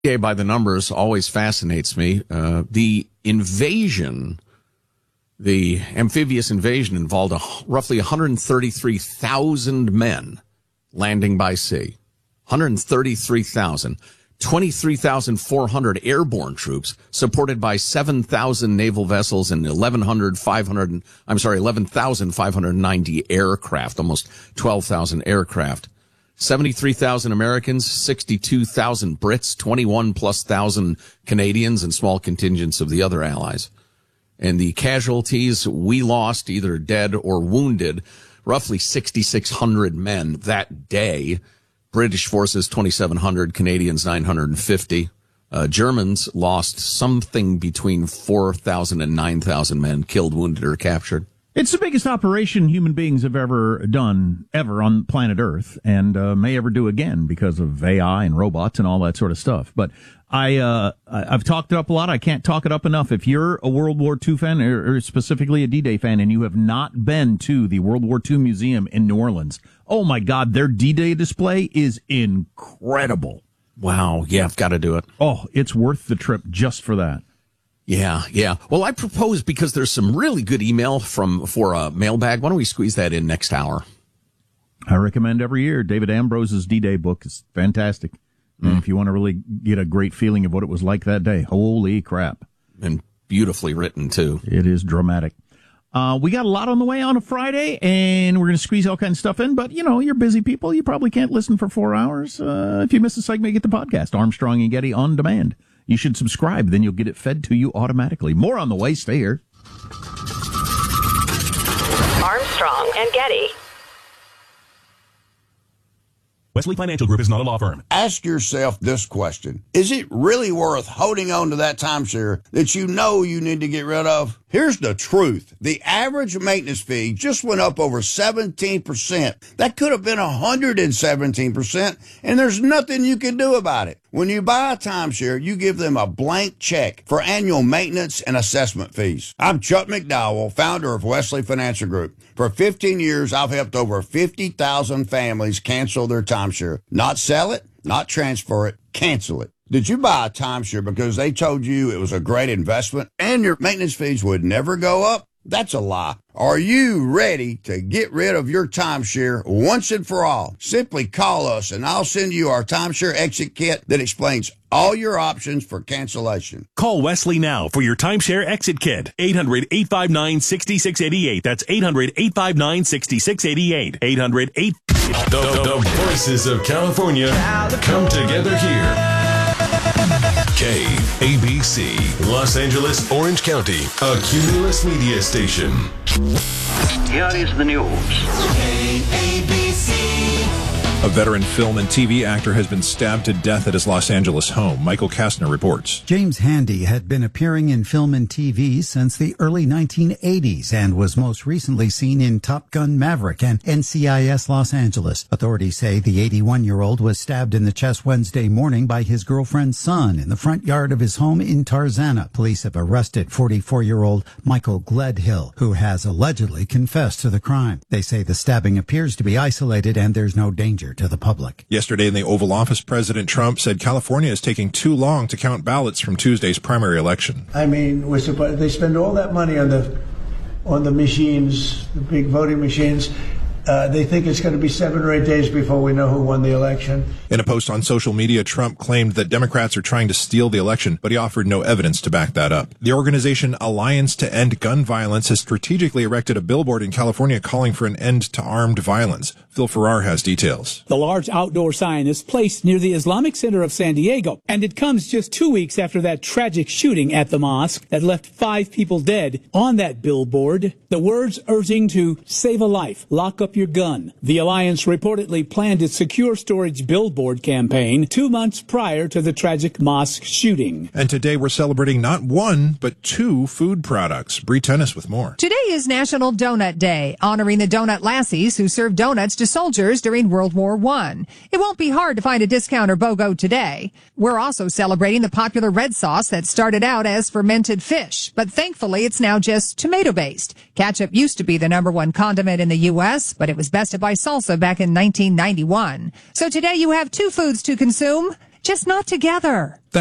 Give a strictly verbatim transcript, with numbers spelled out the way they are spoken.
D-Day by the numbers always fascinates me. Uh, the invasion, the amphibious invasion involved a, roughly one hundred thirty-three thousand men landing by sea. one hundred thirty-three thousand. twenty-three thousand four hundred airborne troops supported by seven thousand naval vessels and eleven hundred, five hundred, I'm sorry, eleven thousand five hundred ninety aircraft, almost twelve thousand aircraft. seventy-three thousand Americans, sixty-two thousand Brits, twenty-one plus thousand Canadians, and small contingents of the other allies. And the casualties, we lost, either dead or wounded, roughly sixty-six hundred men that day. British forces, twenty-seven hundred, Canadians, nine hundred fifty. Uh, Germans lost something between four thousand and nine thousand men, killed, wounded, or captured. It's the biggest operation human beings have ever done, ever on planet Earth, and uh, may ever do again because of A I and robots and all that sort of stuff. But I, uh, I've talked it up a lot. I can't talk it up enough. If you're a World War Two fan, or, or specifically a D-Day fan, and you have not been to the World War Two Museum in New Orleans, oh my God, their D-Day display is incredible. Wow, yeah, I've got to do it. Oh, it's worth the trip just for that. Yeah, yeah. Well, I propose, because there's some really good email from for a mailbag, why don't we squeeze that in next hour? I recommend every year. David Ambrose's D-Day book is fantastic. Mm. And if you want to really get a great feeling of what it was like that day, holy crap. And beautifully written, too. It is dramatic. Uh, we got a lot on the way on a Friday, and we're going to squeeze all kinds of stuff in. But, you know, you're busy people. You probably can't listen for four hours. Uh, if you miss a segment, get the podcast, Armstrong and Getty on demand. You should subscribe, then you'll get it fed to you automatically. More on the way. Stay here. Armstrong and Getty. Wesley Financial Group is not a law firm. Ask yourself this question. Is it really worth holding on to that timeshare that you know you need to get rid of? Here's the truth. The average maintenance fee just went up over seventeen percent. That could have been one hundred seventeen percent, and there's nothing you can do about it. When you buy a timeshare, you give them a blank check for annual maintenance and assessment fees. I'm Chuck McDowell, founder of Wesley Financial Group. For fifteen years, I've helped over fifty thousand families cancel their timeshare. Not sell it, not transfer it, cancel it. Did you buy a timeshare because they told you it was a great investment and your maintenance fees would never go up? That's a lie. Are you ready to get rid of your timeshare once and for all? Simply call us and I'll send you our timeshare exit kit that explains all your options for cancellation. Call Wesley now for your timeshare exit kit. eight hundred, eight five nine, six six eight eight. That's eight hundred, eight five nine, six six eight eight. eight hundred, eight The, the voices of California come together here. K A B C, Los Angeles, Orange County, a Cumulus media station. Here is the news. K A B C. A veteran film and T V actor has been stabbed to death at his Los Angeles home. Michael Kastner reports. James Handy had been appearing in film and T V since the early nineteen eighties and was most recently seen in Top Gun Maverick and N C I S Los Angeles. Authorities say the eighty-one-year-old was stabbed in the chest Wednesday morning by his girlfriend's son in the front yard of his home in Tarzana. Police have arrested forty-four-year-old Michael Gledhill, who has allegedly confessed to the crime. They say the stabbing appears to be isolated and there's no danger to the public. Yesterday in the Oval Office, President Trump said California is taking too long to count ballots from Tuesday's primary election. I mean, we're supposed, they spend all that money on the on the machines, the big voting machines. Uh, they think it's going to be seven or eight days before we know who won the election. In a post on social media, Trump claimed that Democrats are trying to steal the election, but he offered no evidence to back that up. The organization Alliance to End Gun Violence has strategically erected a billboard in California calling for an end to armed violence. Phil Farrar has details. The large outdoor sign is placed near the Islamic Center of San Diego, and it comes just two weeks after that tragic shooting at the mosque that left five people dead. On that billboard, the words urging to save a life, lock up your gun. The Alliance reportedly planned its secure storage billboard campaign two months prior to the tragic mosque shooting. And today we're celebrating not one, but two food products. Bree Tennis with more. Today is National Donut Day, honoring the donut lassies who served donuts to soldiers during World War One. It won't be hard to find a discount or BOGO today. We're also celebrating the popular red sauce that started out as fermented fish, but thankfully it's now just tomato-based. Ketchup used to be the number one condiment in the U S, but it was bested by salsa back in nineteen ninety-one. So today you have two foods to consume. just not together.